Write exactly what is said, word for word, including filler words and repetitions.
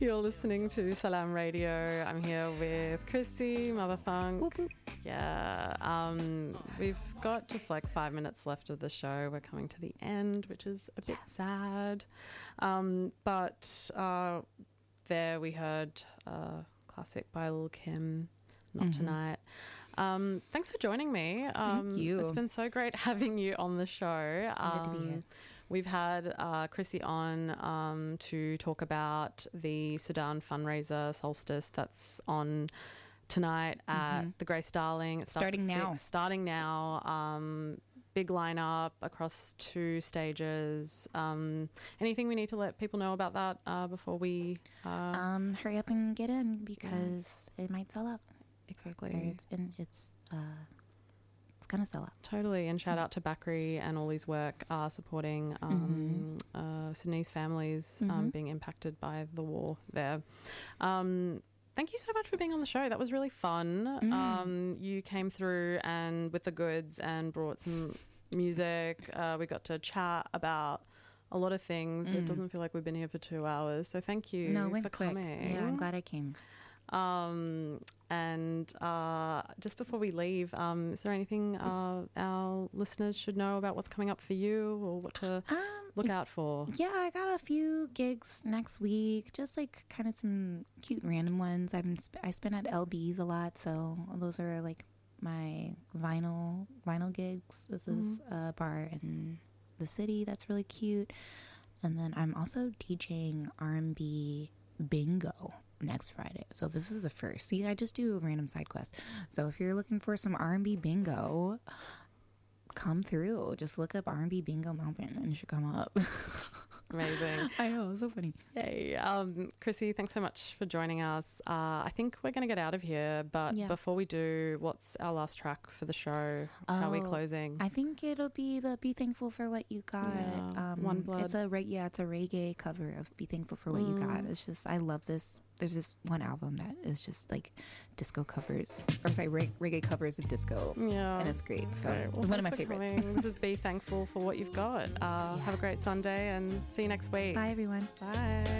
You're listening to Salam Radio. I'm here with Chrissy, Mother Funk. Whoop, whoop. Yeah, um, we've got just like five minutes left of the show. We're coming to the end, which is a bit Yeah. sad. Um, but uh, there we heard a classic by Lil' Kim, Not Mm-hmm. Tonight. Um, thanks for joining me. Um, Thank you. It's been so great having you on the show. It's been good to be here. We've had uh, Chrissy on um, to talk about the Sudan fundraiser Solstice that's on tonight at Mhm. the Grey Starling. It starts Starting at now. six, starting now. Um, big lineup across two stages. Um, anything we need to let people know about that uh, before we... Uh, Um, hurry up and get in because it might sell out. exactly. It's in, it's uh, it's gonna sell out. Totally, and shout out to Bakri and all his work uh, supporting um, uh, Sudanese families um, Mhm. being impacted by the war there. Um, thank you so much for being on the show. That was really fun. Mm. Um, you came through and with the goods and brought some music. Uh, we got to chat about a lot of things. It Mm. doesn't feel like we've been here for two hours. So thank you No, it went for quick. coming. Yeah, I'm glad I came. Um, and uh, just before we leave, um, is there anything uh, our listeners should know about what's coming up for you or what to Um, look out for? Yeah, I got a few gigs next week. Just like kind of some cute random ones. I'm sp- I spin at L B's a lot, so those are like my vinyl vinyl gigs. This is a bar in the city that's really cute, and then I'm also DJing R and B bingo next Friday. So this is the first. See, I just do a random side quest. So if you're looking for some R and B bingo, come through. Just look up R and B bingo Melbourne and it should come up. Amazing. I know, it's so funny. Yay. Um, Chrissy, thanks so much for joining us. Uh, I think we're going to get out of here, but Yeah. before we do, what's our last track for the show? How are we Oh, closing? I think it'll be the "Be Thankful for What You Got." Yeah, um, One Blood. It's a reg- yeah, it's a reggae cover of "Be Thankful for What You Got." It's just I love this. There's this one album that is just like disco covers, or sorry, reg- reggae covers of disco. Yeah. and it's great. So Great. Well, one of my thanks for favorites. coming. This is Be Thankful for What You've Got. Uh, Have a great Sunday and see you next week. Bye, everyone. Bye.